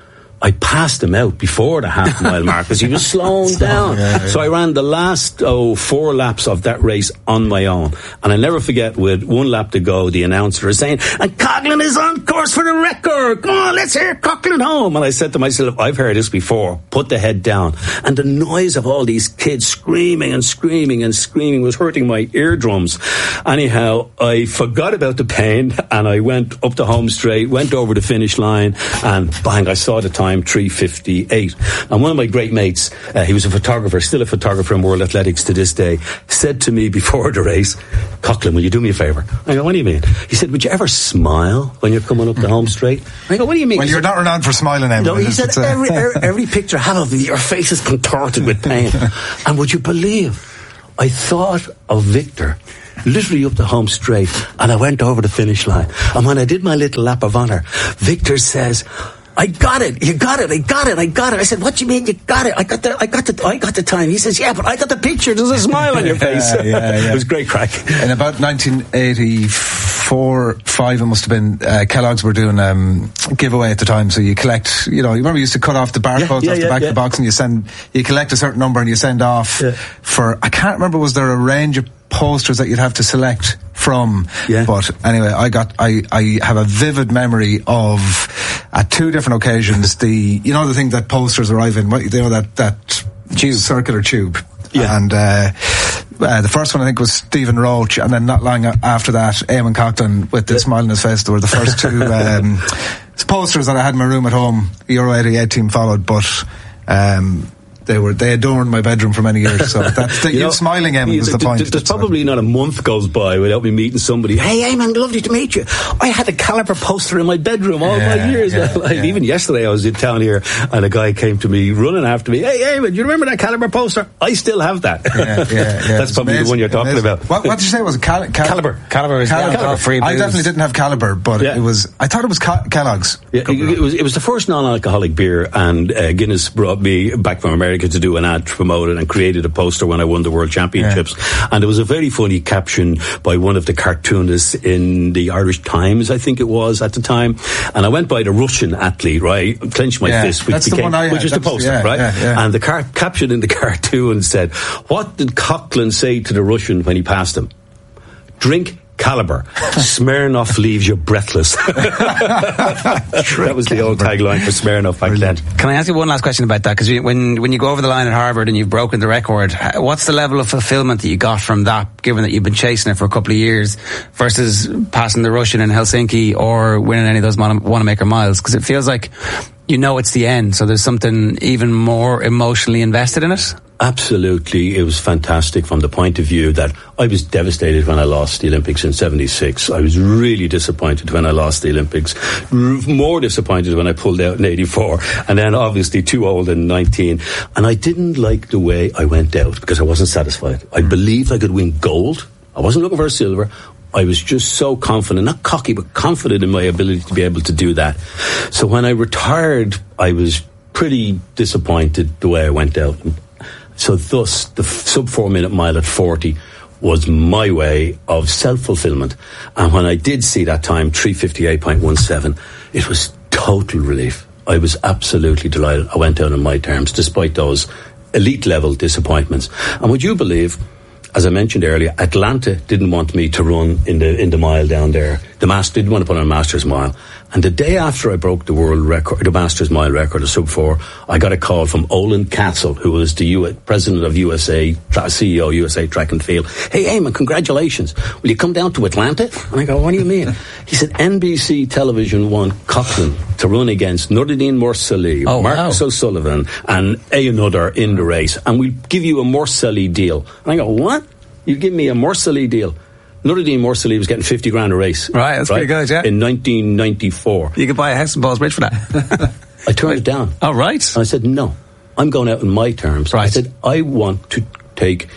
I passed him out before the half mile mark because he was slowing down. So I ran the last 4 laps of that race on my own. And I never forget, with 1 lap to go, the announcer is saying, and Coughlin is on course for the record. Come on, let's hear Coughlin home. And I said to myself, I've heard this before. Put the head down. And the noise of all these kids screaming and screaming and screaming was hurting my eardrums. Anyhow, I forgot about the pain and I went up the home straight, went over the finish line, and bang, I saw the time, 3:58. And one of my great mates, he was a photographer, still a photographer in World Athletics to this day, said to me before the race, Coughlin, will you do me a favour? I go, what do you mean? He said, would you ever smile when you're coming up the home straight? I go, what do you mean? Well, you're not renowned for smiling, Emma. No, he said, every picture I have of you, your face is contorted with pain. And would you believe, I thought of Victor literally up the home straight, and I went over the finish line. And when I did my little lap of honour, Victor says, I got it. You got it. I got it. I got it. I said, what do you mean you got it? I got the time. He says, yeah, but I got the picture. There's a smile on your face. Yeah. It was great crack. In about 1984-5, it must have been, Kellogg's were doing giveaway at the time. So you collect, you remember you used to cut off the barcodes off the back of the box, and you collect a certain number and you send off for, I can't remember, was there a range of posters that you'd have to select from? But anyway, I have a vivid memory of, at 2 different occasions, the thing that posters arrive in, that tube, circular tube. And the first one I think was Stephen Roach, and then not long after that, Eamon Coughlin with the smile on his face. They were the first 2 posters that I had in my room at home. The Euro 88 team followed, but they adorned my bedroom for many years. So that's you smiling, Eamon, is the point. There's probably not a month goes by without me meeting somebody. Hey, Eamon, lovely to meet you. I had a Caliber poster in my bedroom all my years. Even yesterday I was in town here, and a guy came to me running after me. Hey, Eamon, do you remember that Caliber poster? I still have that. That's probably the one you're talking about. What did you say? Was it Caliber? Caliber is free booze. I definitely didn't have Caliber, but I thought it was Kellogg's. It was the first non-alcoholic beer, and Guinness brought me back from America to do an ad to promote it, and created a poster when I won the World Championships. And there was a very funny caption by one of the cartoonists in the Irish Times, I think it was at the time. And I went by the Russian athlete, right? Clenched my fist, which was the poster, right? And the caption in the cartoon said, what did Coughlin say to the Russian when he passed him? Drink Caliber. Smirnoff leaves you breathless. That was the old tagline for Smirnoff back then. Can I ask you one last question about that? Because when you go over the line at Harvard and you've broken the record, what's the level of fulfillment that you got from that, given that you've been chasing it for a couple of years, versus passing the Russian in Helsinki or winning any of those Wanamaker miles? Because it feels like it's the end, so there's something even more emotionally invested in it. Absolutely, it was fantastic from the point of view that I was devastated when I lost the Olympics in 76. I was really disappointed when I lost the Olympics. More disappointed when I pulled out in 84. And then obviously too old in 19. And I didn't like the way I went out because I wasn't satisfied. I believed I could win gold. I wasn't looking for a silver. I was just so confident, not cocky, but confident in my ability to be able to do that. So when I retired, I was pretty disappointed the way I went out. So thus, the sub 4 minute mile at 40 was my way of self-fulfillment. And when I did see that time, 3:58.17, it was total relief. I was absolutely delighted. I went out on my terms, despite those elite level disappointments. And would you believe, as I mentioned earlier, Atlanta didn't want me to run in the mile down there. The Master didn't want to put on a Masters mile. And the day after I broke the world record, the Masters mile record of sub 4, I got a call from Olin Castle, who was the president of USA, CEO, USA Track and Field. Hey, Eamon, congratulations. Will you come down to Atlanta? And I go, what do you mean? He said, NBC Television want Coughlin to run against Nuruddin Mursali, Marcus O'Sullivan, and another in the race. And we'll give you a Mursali deal. And I go, what? You give me a Mursali deal? Nuruddin Mursali was getting 50 grand a race. Right, that's pretty good, yeah. In 1994. You could buy a house in Balls Bridge for that. I turned it down. Oh, right. And I said, no, I'm going out on my terms. Right. I said, I want to take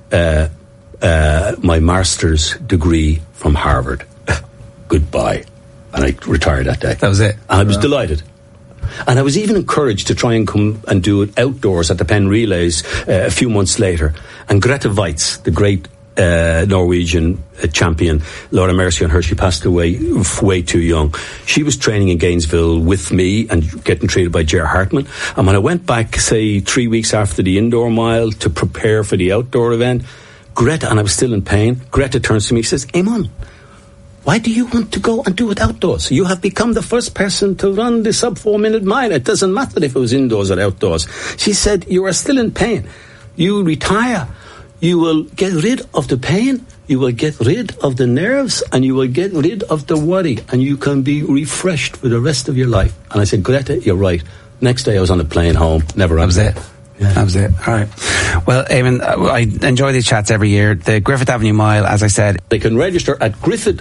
my master's degree from Harvard. Goodbye. And I retired that day. That was it. And I was delighted. And I was even encouraged to try and come and do it outdoors at the Penn Relays a few months later. And Grete Weitz, the great Norwegian champion. Lord have mercy on her, she passed away way too young. She was training in Gainesville with me and getting treated by Ger Hartman. And when I went back, say 3 weeks after the indoor mile to prepare for the outdoor event, Greta, and I was still in pain, Greta turns to me and says, Eamon, why do you want to go and do it outdoors? You have become the first person to run the sub 4 minute mile. It doesn't matter if it was indoors or outdoors. She said, you are still in pain. You retire. You will get rid of the pain. You will get rid of the nerves, and you will get rid of the worry, and you can be refreshed for the rest of your life. And I said, Greta, you're right. Next day I was on the plane home. Never ran. That was it. Yeah. That was it. All right. Well, Eamon, I enjoy these chats every year. The Griffith Avenue Mile, as I said, they can register at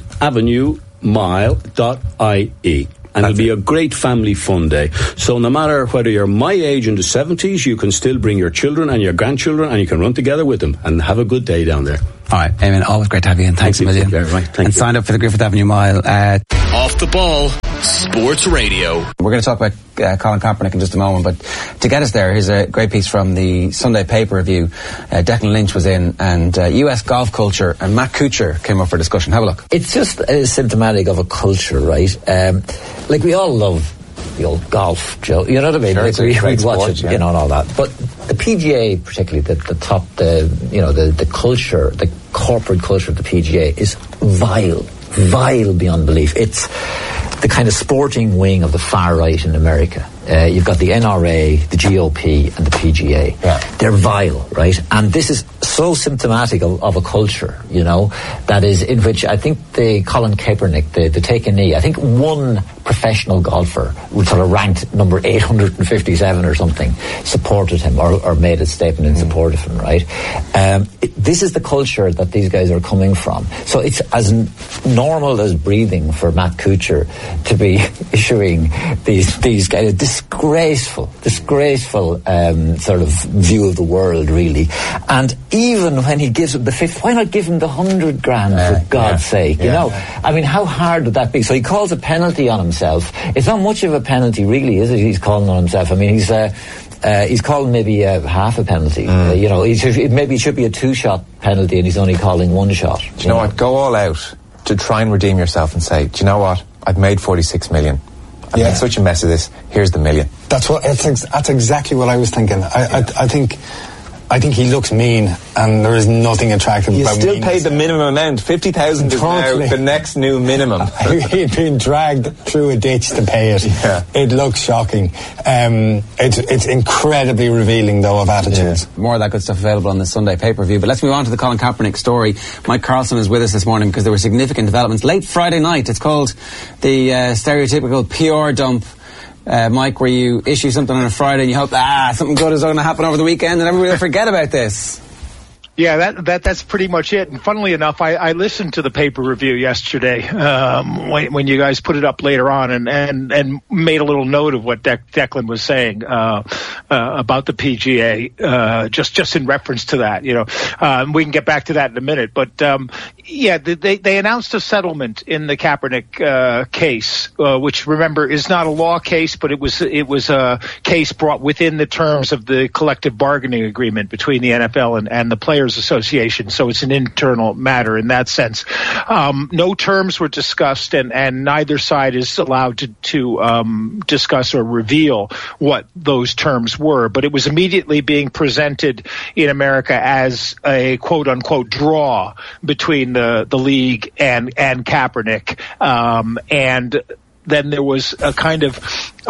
griffithavenuemile.ie. And it'll be a great family fun day. So no matter whether you're my age in the 70s, you can still bring your children and your grandchildren, and you can run together with them and have a good day down there. All right, Eamon, always great to have you, and thanks a million. Thank you. Sign up for the Griffith Avenue Mile. Off the Ball Sports Radio. We're going to talk about Colin Kaepernick in just a moment, but to get us there, here's a great piece from the Sunday Paper Review. Declan Lynch was in, and US golf culture, and Matt Kuchar came up for discussion. Have a look. It's just symptomatic of a culture, right? Like, we all love the old golf, Joe. You know what I mean? Sure, like, we watch sport, it, you know, and all that. But the PGA, particularly the culture, the corporate culture of the PGA is vile beyond belief. It's the kind of sporting wing of the far right in America. You've got the NRA, the GOP, and the PGA. Yeah. They're vile, right? And this is so symptomatic of a culture, you know, that is in which I think the Colin Kaepernick, the take a knee, I think one professional golfer, sort of ranked number 857 or something, supported him or made a statement in support of him, right? This is the culture that these guys are coming from. So it's as normal as breathing for Matt Kuchar to be issuing these kind of disgraceful sort of view of the world, really. And even when he gives him the fifth, why not give him the $100,000 for God's sake? You know, I mean, how hard would that be? So he calls a penalty on himself. It's not much of a penalty, really, is it? He's calling on himself. I mean, he's calling maybe half a penalty. You know, maybe it should be a 2-shot penalty, and he's only calling 1 shot. Do you know what? Go all out to try and redeem yourself and say, do you know what? I've made 46 million. I've made such a mess of this. Here's the $1 million. That's exactly what I was thinking. I think he looks mean, and there is nothing attractive about meanness. You still paid the minimum amount. 50,000 is now the next new minimum. He'd been dragged through a ditch to pay it. Yeah. It looks shocking. It's incredibly revealing, though, of attitudes. Yeah. More of that good stuff available on the Sunday Paper Review. But let's move on to the Colin Kaepernick story. Mike Carlson is with us this morning because there were significant developments late Friday night. It's called the stereotypical PR dump. Mike, where you issue something on a Friday and you hope something good is going to happen over the weekend and everybody will forget about this. Yeah, that's pretty much it. And funnily enough, I listened to the paper review yesterday when you guys put it up later on, and made a little note of what Declan was saying about the PGA, just in reference to that. You know, we can get back to that in a minute, but they announced a settlement in the Kaepernick case, which, remember, is not a law case, but it was a case brought within the terms of the collective bargaining agreement between the NFL and the Players Association. So it's an internal matter in that sense. No terms were discussed, and neither side is allowed to discuss or reveal what those terms were. But it was immediately being presented in America as a quote unquote draw between the league and Kaepernick. And then there was a kind of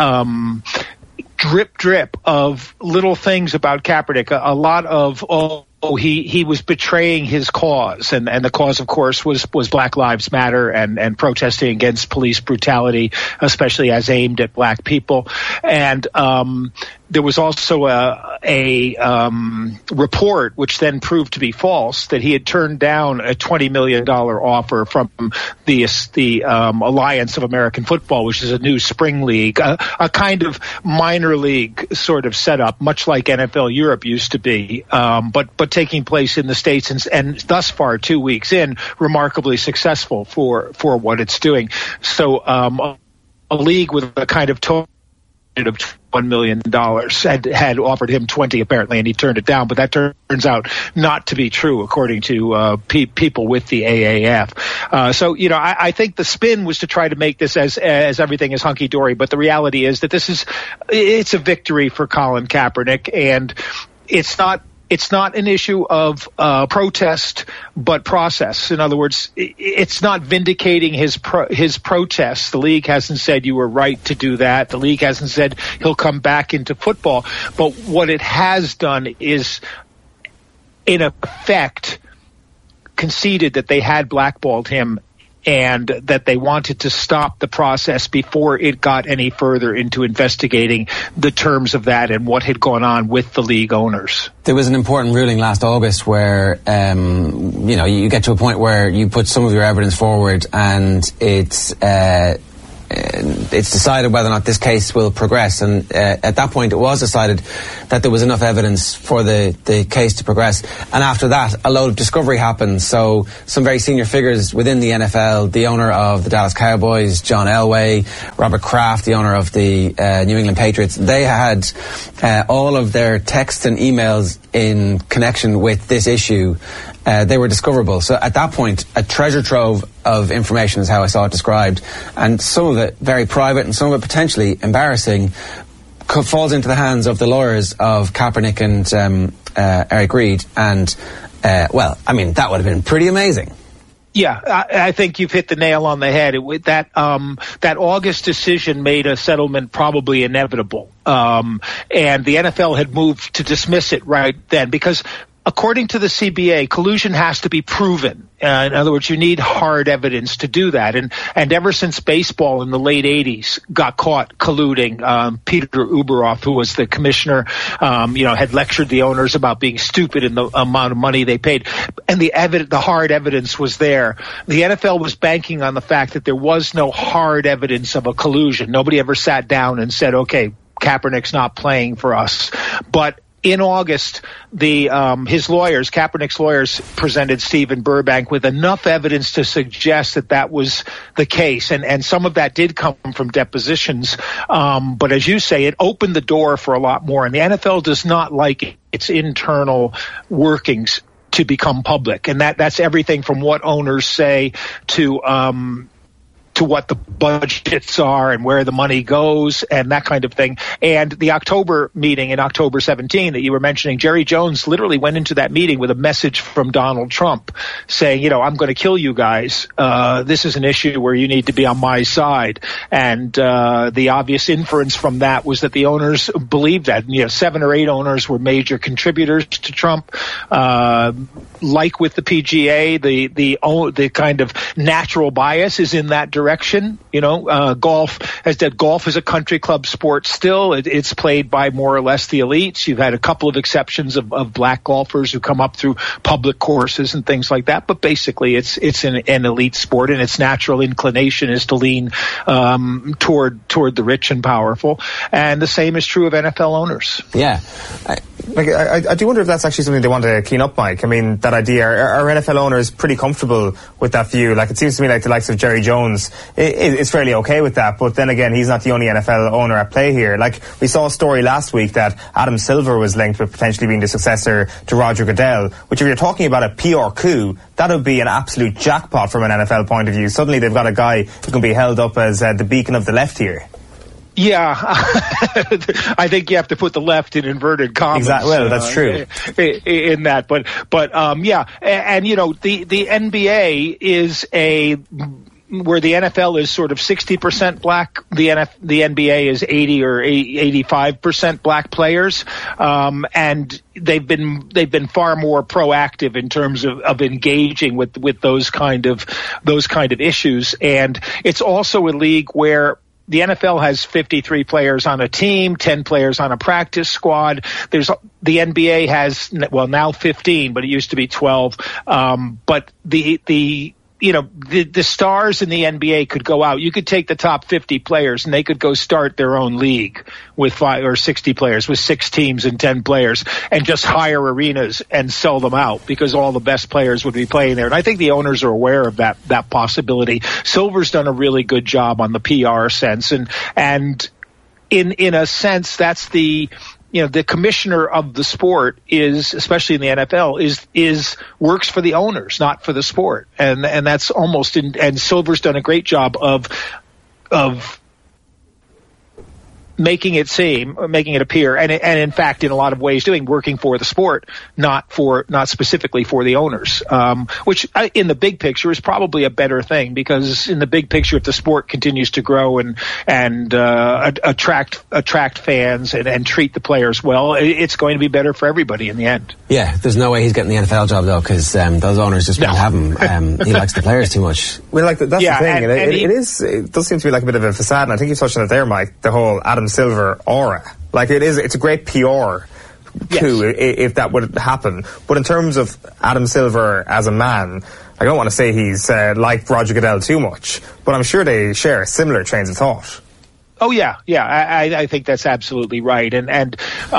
drip of little things about Kaepernick. A lot of he was betraying his cause, and the cause, of course, was Black Lives Matter and protesting against police brutality, especially as aimed at black people. And there was also a report, which then proved to be false, that he had turned down a $20 million offer from the Alliance of American Football, which is a new spring league, a kind of minor league sort of setup, much like NFL Europe used to be, but taking place in the States, and thus far, 2 weeks in, remarkably successful for what it's doing. So a league with a kind of total of $1 million, had offered him 20 apparently, and he turned it down. But that turns out not to be true, according to people with the AAF. So, I think the spin was to try to make this as everything is hunky dory. But the reality is that it's a victory for Colin Kaepernick, and it's not an issue of protest, but process. In other words, it's not vindicating his protests. The league hasn't said you were right to do that. The league hasn't said he'll come back into football. But what it has done is, in effect, conceded that they had blackballed him and that they wanted to stop the process before it got any further into investigating the terms of that and what had gone on with the league owners. There was an important ruling last August where, you get to a point where you put some of your evidence forward and it's decided whether or not this case will progress, and at that point it was decided that there was enough evidence for the case to progress, and after that a load of discovery happened. So some very senior figures within the NFL, the owner of the Dallas Cowboys, John Elway, Robert Kraft, the owner of the New England Patriots, they had all of their texts and emails in connection with this issue. They were discoverable. So at that point, a treasure trove of information is how I saw it described, and some of it very private and some of it potentially embarrassing falls into the hands of the lawyers of Kaepernick and Eric Reid, and that would have been pretty amazing. Yeah, I think you've hit the nail on the head. That August decision made a settlement probably inevitable, and the NFL had moved to dismiss it right then because, according to the CBA, collusion has to be proven. In other words, you need hard evidence to do that. And ever since baseball in the late 80s got caught colluding, Peter Uberoff, who was the commissioner, had lectured the owners about being stupid in the amount of money they paid. And the hard evidence was there. The NFL was banking on the fact that there was no hard evidence of a collusion. Nobody ever sat down and said, okay, Kaepernick's not playing for us. But in August, Kaepernick's lawyers presented Stephen Burbank with enough evidence to suggest that was the case. And some of that did come from depositions. But as you say, it opened the door for a lot more. And the NFL does not like its internal workings to become public. And that's everything from what owners say to what the budgets are and where the money goes and that kind of thing. And the October meeting in October 17 that you were mentioning, Jerry Jones literally went into that meeting with a message from Donald Trump saying, I'm going to kill you guys. This is an issue where you need to be on my side. And the obvious inference from that was that the owners believed that. 7 or 8 owners were major contributors to Trump. Like with the PGA, the kind of natural bias is in that direction. Golf is a country club sport still. It's played by more or less the elites. You've had a couple of exceptions of black golfers who come up through public courses and things like that. But basically, it's an elite sport, and its natural inclination is to lean toward the rich and powerful. And the same is true of NFL owners. Yeah. I do wonder if that's actually something they want to clean up, Mike. I mean, that idea, are NFL owners pretty comfortable with that view? Like, it seems to me like the likes of Jerry Jones is fairly okay with that, but then again, he's not the only NFL owner at play here. Like, we saw a story last week that Adam Silver was linked with potentially being the successor to Roger Goodell, which, if you're talking about a PR coup, that would be an absolute jackpot from an NFL point of view. Suddenly they've got a guy who can be held up as the beacon of the left here. Yeah, I think you have to put the left in inverted commas. Exactly. Well, that's true. In that, but yeah, and the NBA is where the NFL is sort of 60% black, the NBA is 80 or 85% black players, and they've been far more proactive in terms of engaging with those kind of issues, and it's also a league where the NFL has 53 players on a team, 10 players on a practice squad. The NBA has, now 15, but it used to be 12. But the stars in the NBA could go out. You could take the top 50 players and they could go start their own league with 5 or 60 players, with 6 teams and 10 players, and just hire arenas and sell them out because all the best players would be playing there. And I think the owners are aware of that possibility. Silver's done a really good job on the PR sense, and in a sense, that's the commissioner of the sport is, especially in the NFL, is works for the owners, not for the sport. And that's almost and Silver's done a great job of making it appear, and in fact, in a lot of ways, working for the sport, not specifically for the owners, which in the big picture is probably a better thing, because in the big picture, if the sport continues to grow and attract fans and treat the players well, it's going to be better for everybody in the end. Yeah, there's no way he's getting the NFL job though, because those owners just won't have him. He likes the players too much. Well, that's the thing. It does seem to be like a bit of a facade, and I think you touched on it there, Mike. The whole Adam Silver aura, it's a great PR coup if that would happen. But in terms of Adam Silver as a man, I don't want to say he's like Roger Goodell too much, but I'm sure they share similar trains of thought. Oh yeah. I think that's absolutely right. And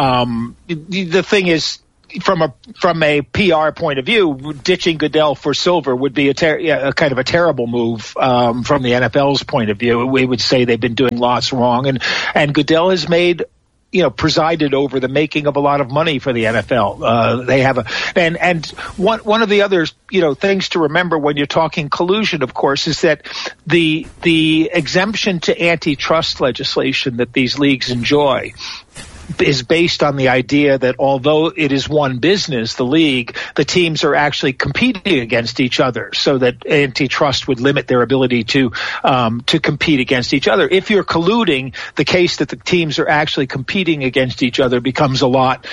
the thing is, from a PR point of view, ditching Goodell for Silver would be a kind of a terrible move from the NFL's point of view. We would say they've been doing lots wrong, and Goodell has presided over the making of a lot of money for the NFL. They have and one of the other things to remember when you're talking collusion, of course, is that the exemption to antitrust legislation that these leagues enjoy is based on the idea that although it is one business, the league, the teams are actually competing against each other, so that antitrust would limit their ability to compete against each other. If you're colluding, the case that the teams are actually competing against each other becomes a lot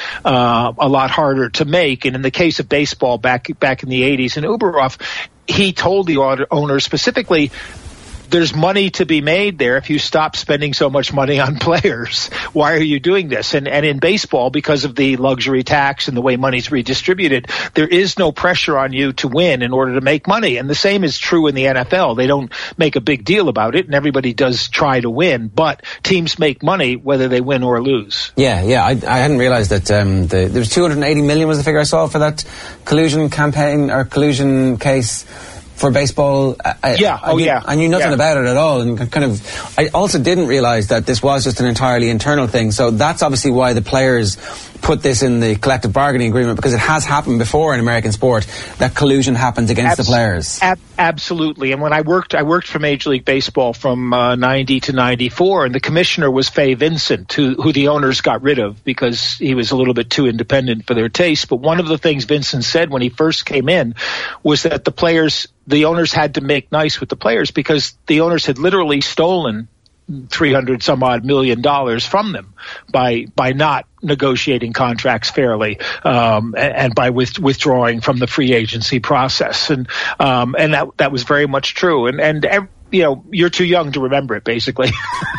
harder to make. And in the case of baseball back in the 80s in Uberhoff, he told the owners specifically, there's money to be made there if you stop spending so much money on players. Why are you doing this? And in baseball, because of the luxury tax and the way money's redistributed, there is no pressure on you to win in order to make money. And the same is true in the NFL. They don't make a big deal about it, and everybody does try to win, but teams make money whether they win or lose. Yeah. I hadn't realized that there was 280 million was the figure I saw for that collusion campaign or collusion case for baseball. I knew nothing about it at all, and I also didn't realise that this was just an entirely internal thing. So that's obviously why the players put this in the collective bargaining agreement, because it has happened before in American sport that collusion happens against the players. Absolutely. And when I worked for Major League Baseball from 90 to 94, and the commissioner was Fay Vincent, who the owners got rid of because he was a little bit too independent for their taste. But one of the things Vincent said when he first came in was that the owners had to make nice with the players, because the owners had literally stolen $300 some odd million from them by not negotiating contracts fairly, and by withdrawing from the free agency process. And that was very much true. And you're too young to remember it, basically,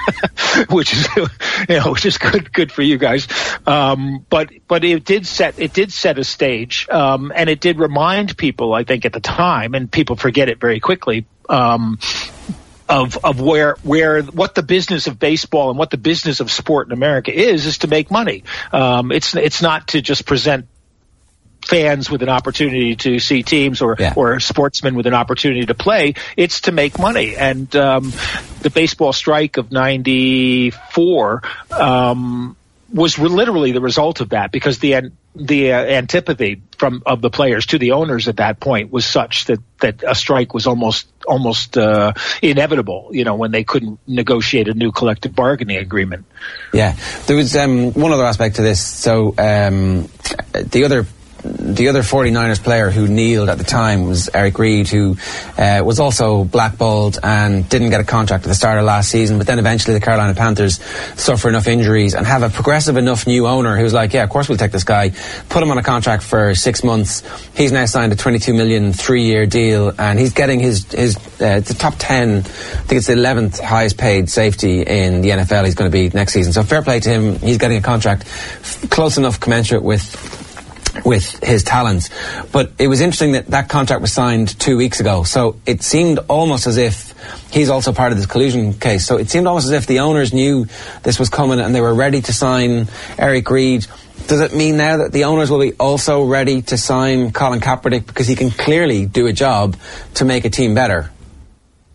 which is good for you guys. But it did set a stage, and it did remind people, I think, at the time, and people forget it very quickly, of what the business of baseball and what the business of sport in America is to make money. It's not to just present fans with an opportunity to see teams or sportsmen with an opportunity to play. It's to make money. And the baseball strike of 94 was literally the result of that, because the antipathy of the players to the owners at that point was such that a strike was almost inevitable, when they couldn't negotiate a new collective bargaining agreement. Yeah. There was one other aspect to this. So the other 49ers player who kneeled at the time was Eric Reid, who was also blackballed and didn't get a contract at the start of last season, but then eventually the Carolina Panthers suffer enough injuries and have a progressive enough new owner who's like, yeah, of course we'll take this guy, put him on a contract for 6 months. He's now signed a $22 million 3-year deal, and he's getting his the top 10, I think it's the 11th highest paid safety in the NFL he's going to be next season. So fair play to him. He's getting a contract close enough commensurate with his talents. But it was interesting that contract was signed 2 weeks ago, so it seemed almost as if he's also part of this collusion case. So it seemed almost as if the owners knew this was coming and they were ready to sign Eric Reid. Does it mean now that the owners will be also ready to sign Colin Kaepernick, because he can clearly do a job to make a team better?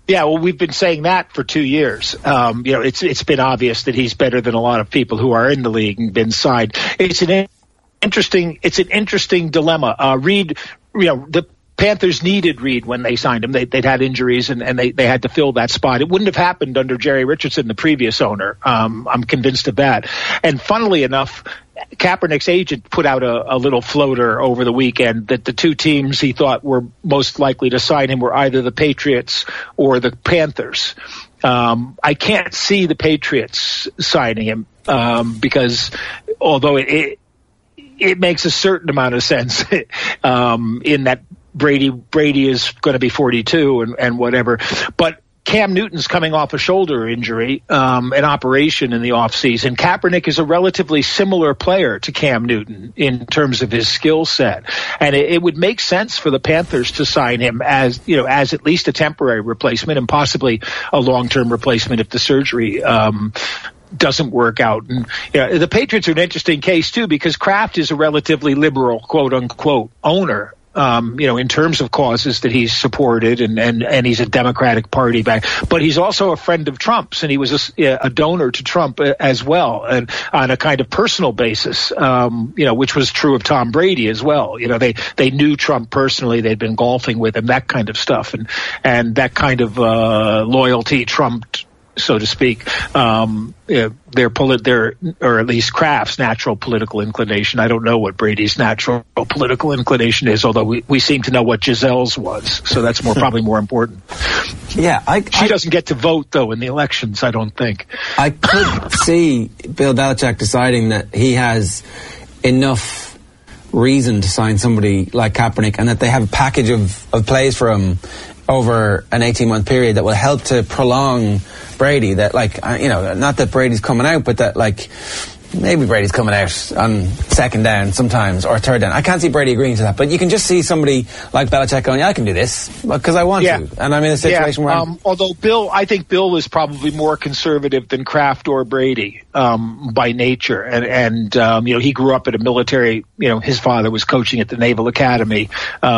Yeah, well, we've been saying that for 2 years. It's been obvious that he's better than a lot of people who are in the league and been signed. It's an interesting dilemma. Reed, the Panthers needed Reed when they signed him. They'd had injuries and they had to fill that spot. It wouldn't have happened under Jerry Richardson, the previous owner. I'm convinced of that. And funnily enough, Kaepernick's agent put out a little floater over the weekend that the two teams he thought were most likely to sign him were either the Patriots or the Panthers. I can't see the Patriots signing him because although it makes a certain amount of sense in that Brady is going to be 42 and whatever, but Cam Newton's coming off a shoulder injury, an operation in the offseason. Kaepernick is a relatively similar player to Cam Newton in terms of his skill set. And it would make sense for the Panthers to sign him as at least a temporary replacement and possibly a long-term replacement if the surgery doesn't work out. And the Patriots are an interesting case too, because Kraft is a relatively liberal, quote unquote, owner. In terms of causes that he's supported and he's a Democratic Party back, but he's also a friend of Trump's and he was a donor to Trump as well, and on a kind of personal basis, which was true of Tom Brady as well. They knew Trump personally. They'd been golfing with him, that kind of stuff, and that kind of loyalty trumped, so to speak, or at least Kraft's natural political inclination. I don't know what Brady's natural political inclination is, although we seem to know what Gisele's was, so that's probably more important. Yeah, she doesn't get to vote though in the elections, I don't think. I could see Bill Belichick deciding that he has enough reason to sign somebody like Kaepernick, and that they have a package of plays for him over an 18-month period that will help to prolong Brady, that not that Brady's coming out, but that maybe Brady's coming out on second down sometimes or third down. I can't see Brady agreeing to that, but you can just see somebody like Belichick going, I can do this because I want to. And I'm in a situation where although I think Bill is probably more conservative than Kraft or Brady by nature, and he grew up at a military, his father was coaching at the Naval Academy.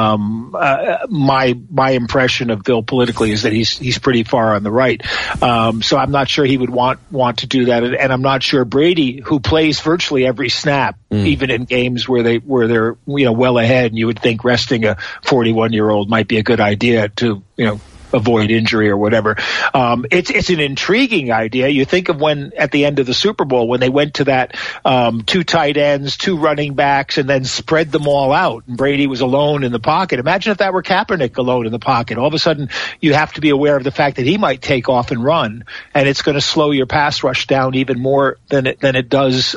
My impression of Bill politically is that he's pretty far on the right. So I'm not sure he would want to do that, and I'm not sure Brady, who plays virtually every snap, even in games where they're well ahead, and you would think resting a 41-year-old might be a good idea to avoid injury or whatever. It's an intriguing idea. You think of when at the end of the Super Bowl when they went to that 2 tight ends, 2 running backs, and then spread them all out, and Brady was alone in the pocket. Imagine if that were Kaepernick alone in the pocket. All of a sudden, you have to be aware of the fact that he might take off and run, and it's going to slow your pass rush down even more than it does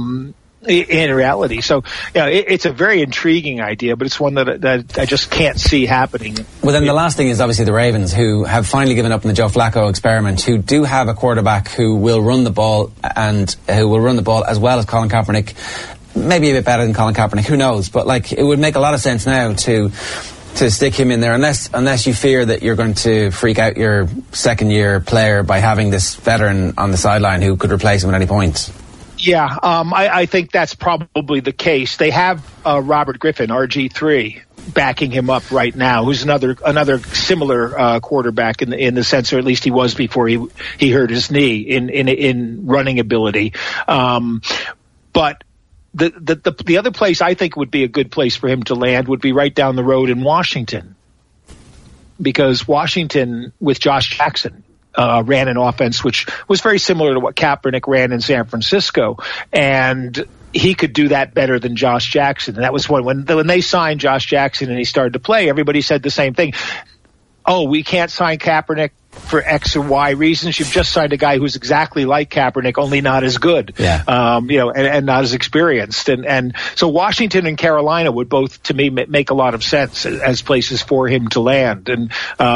in reality. So it's a very intriguing idea, but it's one that I just can't see happening. Well, then the last thing is obviously the Ravens, who have finally given up on the Joe Flacco experiment, who do have a quarterback who will run the ball and who will run the ball as well as Colin Kaepernick, maybe a bit better than Colin Kaepernick, who knows, but it would make a lot of sense now to stick him in there, unless you fear that you're going to freak out your second year player by having this veteran on the sideline who could replace him at any point. Yeah, I think that's probably the case. They have Robert Griffin, RG3, backing him up right now, who's another similar quarterback in the sense, or at least he was before he hurt his knee in running ability. But the other place I think would be a good place for him to land would be right down the road in Washington, because Washington with Josh Jackson ran an offense which was very similar to what Kaepernick ran in San Francisco, and he could do that better than Josh Jackson. And that was when they signed Josh Jackson and he started to play, everybody said the same thing. Oh, we can't sign Kaepernick for X or Y reasons. You've just signed a guy who's exactly like Kaepernick, only not as good, and not as experienced. And so Washington and Carolina would both, to me, make a lot of sense as places for him to land. And,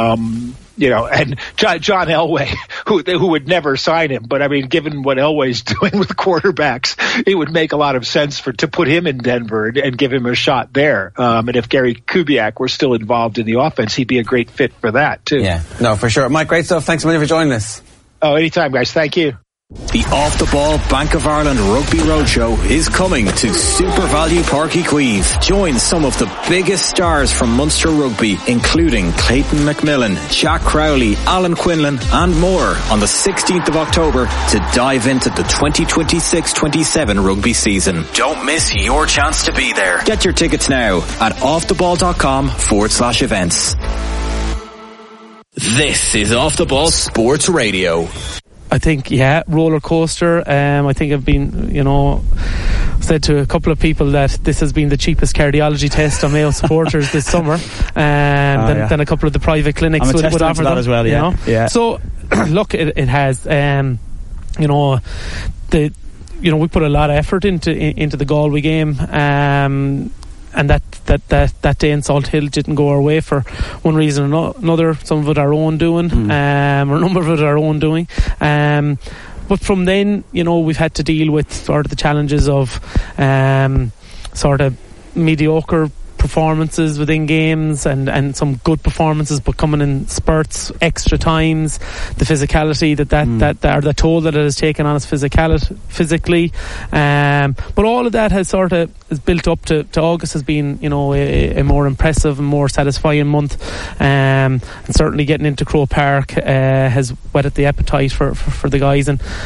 and John Elway, who would never sign him, but I mean, given what Elway's doing with quarterbacks, it would make a lot of sense to put him in Denver and give him a shot there. And if Gary Kubiak were still involved in the offense, he'd be a great fit for that too. Yeah, no, for sure. Mike, great stuff. Thanks a million for joining us. Oh, anytime, guys. Thank you. The Off the Ball Bank of Ireland Rugby Roadshow is coming to Super Value Park Queeve. Join some of the biggest stars from Munster Rugby, including Clayton McMillan, Jack Crowley, Alan Quinlan and more on the 16th of October to dive into the 2026-27 rugby season. Don't miss your chance to be there. Get your tickets now at offtheball.com/events. This is Off the Ball Sports Radio. I think, roller coaster. I think I've been, said to a couple of people that this has been the cheapest cardiology test on Mayo supporters this summer, than a couple of the private clinics would offer them as well. Yeah. So, look, it has. We put a lot of effort into the Galway game. And that day in Salt Hill didn't go our way for one reason or another. Some of it our own doing, or a number of it our own doing. But from then, we've had to deal with sort of the challenges of sort of mediocre performances within games and some good performances, but coming in spurts, extra times, the physicality the toll that it has taken on us physically, but all of that has built up to August has been a more impressive and more satisfying month, and certainly getting into Croke Park has whetted the appetite for the guys, and